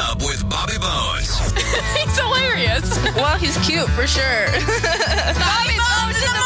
Up with Bobby Bones. He's hilarious. Well, he's cute for sure. Bobby Bones in the